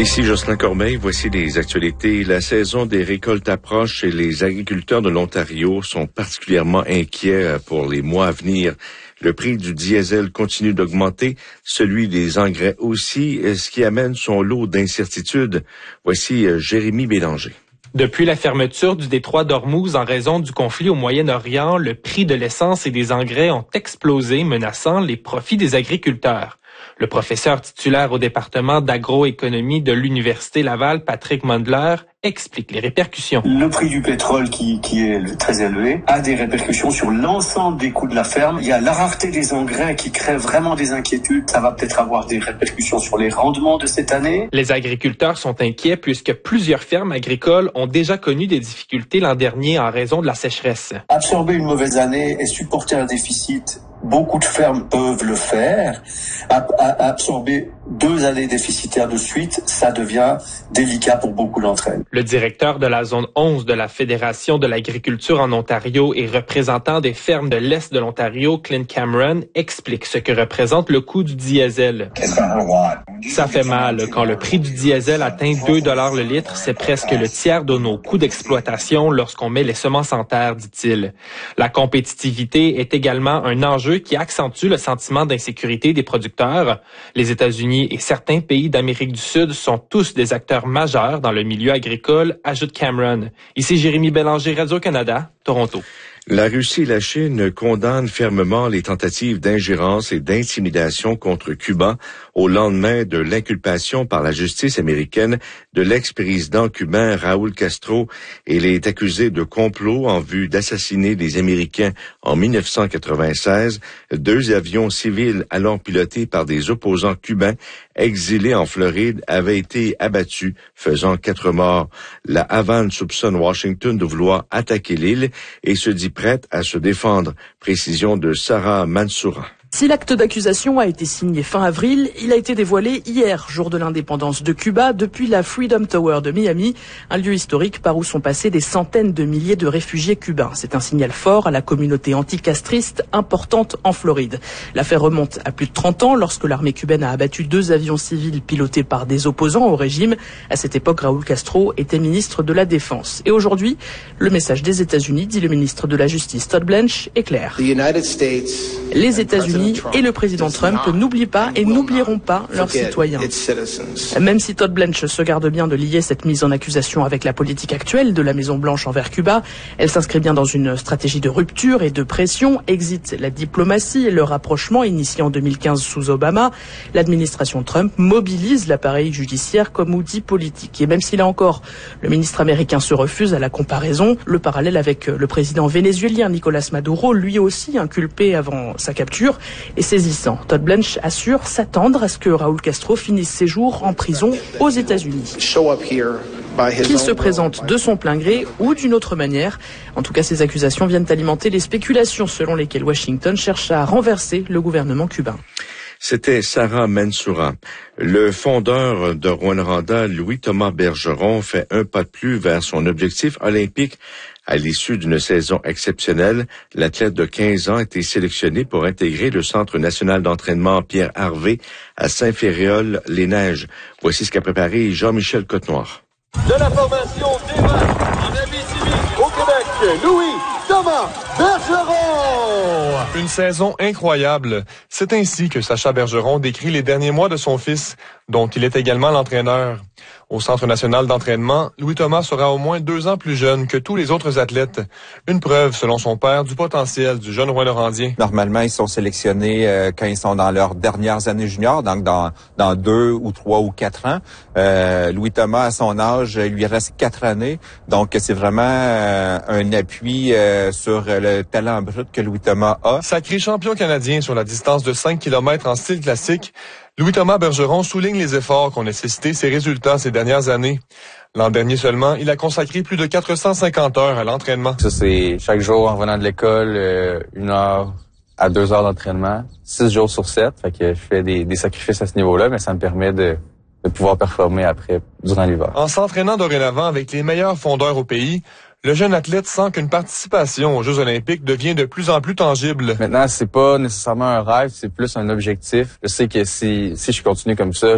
Ici Jocelyn Corbeil, voici les actualités. La saison des récoltes approche et les agriculteurs de l'Ontario sont particulièrement inquiets pour les mois à venir. Le prix du diesel continue d'augmenter, celui des engrais aussi, ce qui amène son lot d'incertitudes. Voici Jérémy Bélanger. Depuis la fermeture du détroit d'Ormuz en raison du conflit au Moyen-Orient, le prix de l'essence et des engrais ont explosé, menaçant les profits des agriculteurs. Le professeur titulaire au département d'agroéconomie de l'Université Laval, Patrick Mondler, explique les répercussions. Le prix du pétrole qui est très élevé a des répercussions sur l'ensemble des coûts de la ferme. Il y a la rareté des engrais qui crée vraiment des inquiétudes. Ça va peut-être avoir des répercussions sur les rendements de cette année. Les agriculteurs sont inquiets puisque plusieurs fermes agricoles ont déjà connu des difficultés l'an dernier en raison de la sécheresse. Absorber une mauvaise année et supporter un déficit, beaucoup de fermes peuvent le faire. Absorber 2 années déficitaires de suite, ça devient délicat pour beaucoup d'entre elles. Le directeur de la zone 11 de la Fédération de l'agriculture en Ontario et représentant des fermes de l'Est de l'Ontario, Clint Cameron, explique ce que représente le coût du diesel. Ça fait mal. Quand le prix du diesel atteint 2 $ le litre, c'est presque le tiers de nos coûts d'exploitation lorsqu'on met les semences en terre, dit-il. La compétitivité est également un enjeu qui accentue le sentiment d'insécurité des producteurs. Les États-Unis et certains pays d'Amérique du Sud sont tous des acteurs majeurs dans le milieu agricole, ajoute Cameron. Ici Jérémy Bélanger, Radio-Canada, Toronto. La Russie et la Chine condamnent fermement les tentatives d'ingérence et d'intimidation contre Cuba au lendemain de l'inculpation par la justice américaine de l'ex-président cubain Raúl Castro. Il est accusé de complot en vue d'assassiner des Américains en 1996. 2 avions civils alors pilotés par des opposants cubains exilés en Floride avaient été abattus, faisant 4 morts. La Havane soupçonne Washington de vouloir attaquer l'île et se dit prête à se défendre. Précision de Sarah Mansoura. Si l'acte d'accusation a été signé fin avril, il a été dévoilé hier, jour de l'indépendance de Cuba, depuis la Freedom Tower de Miami, un lieu historique par où sont passés des centaines de milliers de réfugiés cubains. C'est un signal fort à la communauté anticastriste importante en Floride. L'affaire remonte à plus de 30 ans lorsque l'armée cubaine a abattu 2 avions civils pilotés par des opposants au régime. À cette époque, Raúl Castro était ministre de la Défense. Et aujourd'hui, le message des États-Unis, dit le ministre de la Justice Todd Blanche, est clair. Les États-Unis et le président Trump n'oublient pas et n'oublieront pas leurs citoyens. Même si Todd Blanche se garde bien de lier cette mise en accusation avec la politique actuelle de la Maison-Blanche envers Cuba, elle s'inscrit bien dans une stratégie de rupture et de pression. Exit la diplomatie et le rapprochement initié en 2015 sous Obama. L'administration Trump mobilise l'appareil judiciaire comme outil politique. Et même si là encore, le ministre américain se refuse à la comparaison, le parallèle avec le président vénézuélien Nicolás Maduro, lui aussi inculpé avant sa capture, est saisissant. Todd Blanche assure s'attendre à ce que Raúl Castro finisse ses jours en prison aux États-Unis. Qu'il se présente de son plein gré ou d'une autre manière. En tout cas, ces accusations viennent alimenter les spéculations selon lesquelles Washington cherche à renverser le gouvernement cubain. C'était Sarah Mansoura. Le fondeur de Rwanda, Louis-Thomas Bergeron, fait un pas de plus vers son objectif olympique. À l'issue d'une saison exceptionnelle, l'athlète de 15 ans a été sélectionné pour intégrer le Centre national d'entraînement Pierre Harvey à Saint-Féréol-les-Neiges. Voici ce qu'a préparé Jean-Michel Cotenoir. De la formation D20 en avis civil au Québec, Louis-Thomas Bergeron! Une saison incroyable. C'est ainsi que Sacha Bergeron décrit les derniers mois de son fils, dont il est également l'entraîneur. Au Centre national d'entraînement, Louis-Thomas sera au moins 2 ans plus jeune que tous les autres athlètes. Une preuve, selon son père, du potentiel du jeune Rouyn-Norandien. Normalement, ils sont sélectionnés quand ils sont dans leurs dernières années juniors, donc dans 2 ou 3 ou 4 ans. Louis-Thomas, à son âge, il lui reste 4 années. Donc, c'est vraiment un appui sur le talent brut que Louis-Thomas a. Sacré champion canadien sur la distance de 5 km en style classique, Louis-Thomas Bergeron souligne les efforts qu'ont nécessité ses résultats ces dernières années. L'an dernier seulement, il a consacré plus de 450 heures à l'entraînement. Ça, c'est chaque jour en revenant de l'école, 1 heure à 2 heures d'entraînement, 6 jours sur 7. Fait que je fais des sacrifices à ce niveau-là, mais ça me permet de pouvoir performer après, durant l'hiver. En s'entraînant dorénavant avec les meilleurs fondeurs au pays, le jeune athlète sent qu'une participation aux Jeux olympiques devient de plus en plus tangible. Maintenant, c'est pas nécessairement un rêve, c'est plus un objectif. Je sais que si je continue comme ça,